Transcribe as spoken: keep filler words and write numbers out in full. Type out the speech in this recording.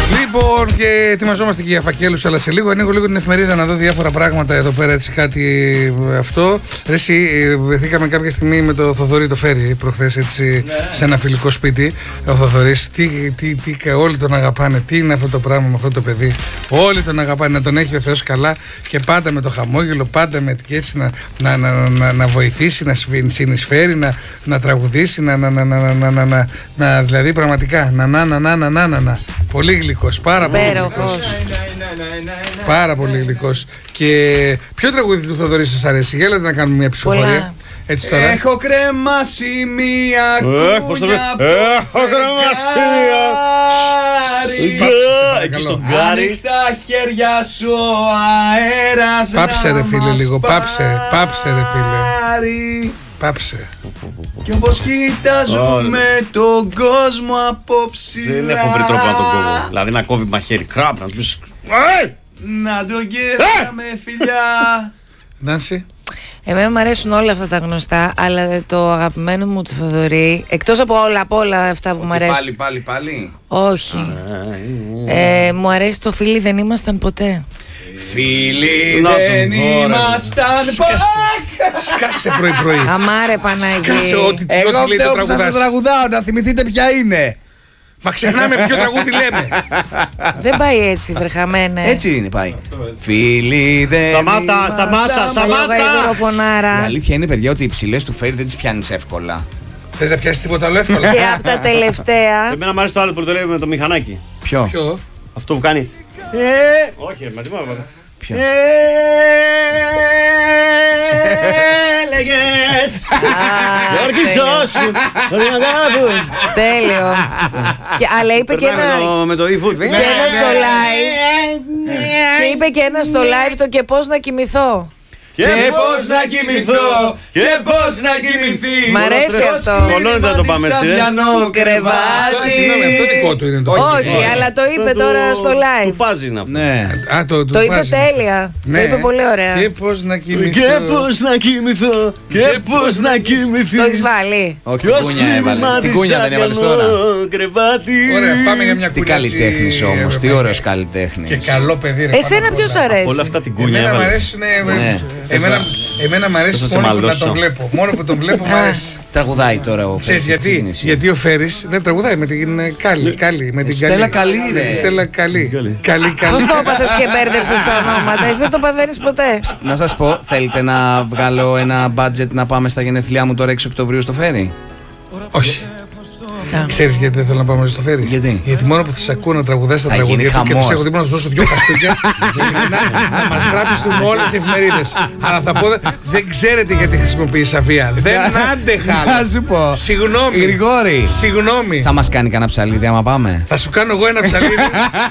Λοιπόν, και ετοιμαζόμαστε και για φακέλους, αλλά σε λίγο ανοίγω λίγο την εφημερίδα να δω διάφορα πράγματα εδώ πέρα, έτσι κάτι αυτό. Εσύ, βρεθήκαμε κάποια στιγμή με το Θοδωρή το Φέρι προχθές, έτσι, ναι, σε ένα φιλικό σπίτι. Ο Θοδωρής, τι, τι, τι, όλοι τον αγαπάνε, τι είναι αυτό το πράγμα με αυτό το παιδί. Όλοι τον αγαπάνε, να τον έχει ο Θεός καλά και πάντα με το χαμόγελο, πάντα με έτσι να, να, να, να, να βοηθήσει, να συνεισφέρει, να, να τραγουδήσει, να, να, να, να, να, να, να, να, δηλαδή πραγματικά να, να, να, να, να, να, να, να. Πολύ γλυκός, πάρα πολύ γλυκός. Πάρα πολύ γλυκός. Και ποιο τραγούδι του Θοδωρή σας αρέσει? Για λέτε να κάνουμε μια ψηφοφορία. Έτσι τώρα. Έχω κρεμάσει μία κούνια. Έχω κρεμάσει μία. Ανοίξ τα χέρια σου ο αέρας. Πάψε ρε φίλε λίγο, πάψε, πάψε ρε φίλε. Πάψε. Κι όπως κοιτάζουμε τον κόσμο απόψε. Δεν έχω βρει τρόπο να τον κόβω. Δηλαδή να κόβει μαχαίρι. Κράπ, να του πεις. Να τον κεράμε φιλιά. Νάνση. Εμένα μου αρέσουν όλα αυτά τα γνωστά, αλλά το αγαπημένο μου του Θοδωρή, εκτός από όλα, από όλα αυτά που μου αρέσουν. Πάλι, πάλι, πάλι. Όχι. ε, μου αρέσει το φίλοι δεν ήμασταν ποτέ. Φίλοι δεν ήμασταν ποτέ. Σκάσε πρωί πρωί. Αμάρε Παναγί. Σκάσε ό,τι Εγώ λέει φταίω το που σας το τραγουδάς. τραγουδάω, να θυμηθείτε ποια είναι. Μα ξεχνάμε ποιο τραγούδι λέμε. Δεν πάει έτσι, βρεχαμένε. Έτσι είναι, πάει. Φίλοι δεν Σταμάτα, ήμασταν σταμάτα, σταμάτα. Η αλήθεια είναι, παιδιά, ότι οι ψηλές του Φέρι δεν τις πιάνεις εύκολα. Θες να πιάσεις τίποτα άλλο εύκολα? Και από τα τελευταία. Εμένα μου αρέσει το άλλο που το λέει με το μηχανάκι. Ποιο? Ποιο? Αυτό που κάνει. Ε, όχι, μα τι μου έπρεπε. Ποιο? Έλεγες Γιώργη Ζώσου. Τέλειο. Αλλά είπε και ένα. Με το e-food. Και ένα στο live. Και είπε και ένα στο live το και πώς να κοιμηθώ. Και πώς να κοιμηθώ, και πώς να κοιμηθείς. Μ' αρέσει αυτό. Μόνο δεν θα το πάμε έτσι, ε. Κρεβάτι. Συγγνώμη, αυτό δικό του είναι το. Όχι, αλλά το είπε τώρα στο Του live. πάζει είναι αυτό. Ναι. Α, το, Το είπε βάζει. τέλεια. Το Ναι. είπε πολύ ωραία. Και πώς να κοιμηθώ. Και πώς να κοιμηθώ, και πώς να κοιμηθείς. Το έχεις βάλει. Όχι, την κούνια έβαλε. Την κούνια δεν έβαλες τώρα. Ωραία, πάμε για μια Τι κούνια. καλλιτέχνης όμως, τι ωραίος καλλιτέχνης. Και καλό παιδί ρε. Εσένα πάνω απ' ποιος όλα. αρέσει? Όλα αυτά την κούνια Εμένα μου έβαλες. αρέσουν. Ναι. Εμένα, εμένα μου Θα αρέσει σε μόνο που να μαλώσω. τον βλέπω. Μόνο που τον βλέπω μου αρέσει. Τραγουδάει τώρα ο Ξέρεις Φέρις, γιατί? ξεκίνησε. Γιατί ο Φέρις δεν τραγουδάει με την ε, Κάλλη. Κάλλη, με την Στέλλα Καλή. Καλή, Με ρε. τη Στέλλα Καλή. Καλή, Πώς καλή. το έπαθες και μπέρδεψες τα ονόματα? Εσύ δεν το παθαίνεις ποτέ. Να σας πω, θέλετε να βγάλω ένα budget να πάμε στα γενέθλιά μου τώρα έξι Οκτωβρίου στο Φέρι? Όχι. Ξέρεις γιατί δεν θέλω να πάμε στο Φέρι? Γιατί? Γιατί μόνο που θα σε ακούω να τραγουδάς τα Θα τραγούδια γίνει του και χαμός. θα σε έχω δίπλα να σου δώσω δυο χαστούκια και ειλικρινά θα μας γράψουν όλες οι εφημερίδες. Αλλά θα πω, δεν ξέρετε γιατί χρησιμοποιεί Σαφία. Δεν άντεχα. Να σου πω. Συγγνώμη. Γρηγόρη. Συγγνώμη. Θα μας κάνει κανένα ψαλίδι άμα πάμε? Θα σου κάνω εγώ ένα ψαλίδι.